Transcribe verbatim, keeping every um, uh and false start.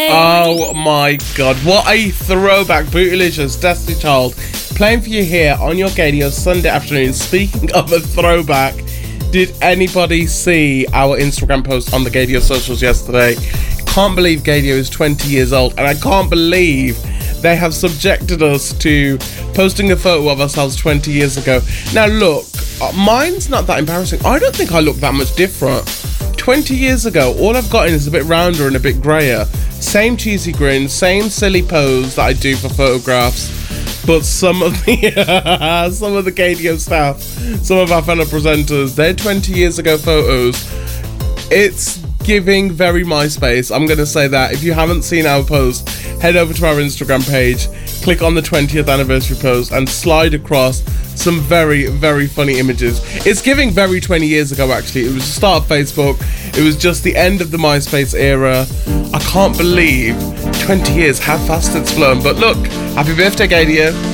Oh my god, what a throwback. Bootylicious, Destiny Child, playing for you here on your Gadio Sunday afternoon. Speaking of a throwback, did anybody see our Instagram post on the Gadio socials yesterday? Can't believe Gadio is twenty years old, and I can't believe they have subjected us to posting a photo of ourselves twenty years ago. Now look, mine's not that embarrassing. I don't think I look that much different. twenty years ago, all I've gotten is a bit rounder and a bit grayer. Same cheesy grin, same silly pose that I do for photographs. But some of the some of the Gadio staff, some of our fellow presenters, their twenty years ago photos, it's giving very MySpace. I'm going to say that. If you haven't seen our post, head over to our Instagram page, click on the twentieth anniversary post and slide across some very, very funny images. It's giving very twenty years ago, actually. It was the start of Facebook. It was just the end of the MySpace era. I can't believe twenty years, how fast it's flown. But look, happy birthday, Gadio.